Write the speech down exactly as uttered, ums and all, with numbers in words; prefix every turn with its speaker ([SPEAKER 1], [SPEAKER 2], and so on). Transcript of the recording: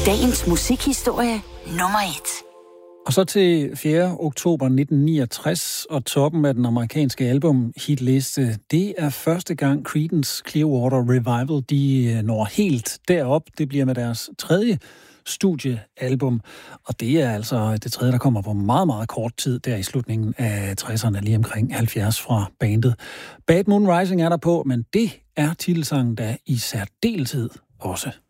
[SPEAKER 1] Dagens musikhistorie nummer et.
[SPEAKER 2] Og så til fjerde oktober nitten niogtres og toppen af den amerikanske album-hitliste. Det er første gang Creedence Clearwater Revival, de når helt derop. Det bliver med deres tredje studiealbum, og det er altså det tredje, der kommer på meget, meget kort tid, der i slutningen af tresserne, lige omkring halvfjerds fra bandet. Bad Moon Rising er der på, men det er titelsangen, der i særdeleshed også.